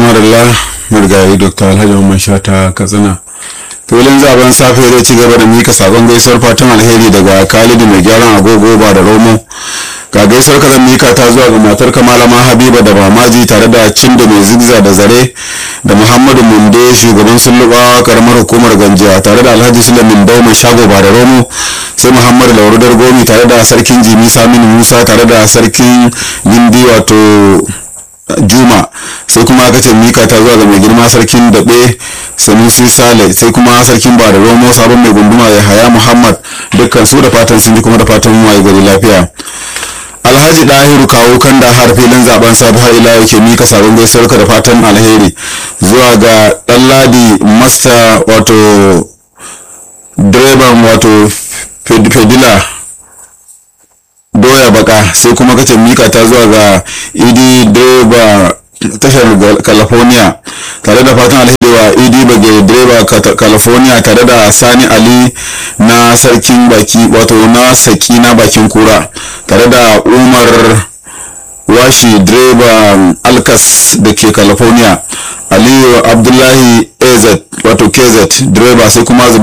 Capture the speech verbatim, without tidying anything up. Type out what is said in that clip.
tumarilla murgayi dr alhaji umar shata katsina filin zaben safe zai ci gaba da mika sakon gaisuwar fatan alheri daga kalidu mai gyaran agogo ba da romo ga gaisuwar ka zan mika ta zuwa ga matar kamalama habiba da mamaji tare da cindo mai zigza da zare da muhammadu munde shugaban sullubawa karamar hukumar ganjiya tare da alhaji sulamin dau mai shago ba da romo sai muhammadu laurudar gomi tare da sarkin jimi saminu musa tare da sarkin lindi wato juma sai kuma aka ce mika ta zuwa ga mai girma sarkin daɓe sanusi sale sai kuma sarkin ba da romo sabon mai gunduma ya haya muhammad dukkan su da fatan sun ji kuma da fatan mu waye gari lafiya. Alhaji Dahiru kawo kan da har filin zaben sabu har ila yake mika sabon gaisuwar ka da fatan alheri zuwa ga Ɗanladi master wato direban wato fedila doya baka sai kuma kace mika ta zuwa ga idi direba tashar california tare da fatan alheri wa idi bage direba california tare da sani ali na sarkin baki wato na saki na bakin kura tare da umar washi direba alkas da ke california aliyu abdullahi az wato kz direba sai kuma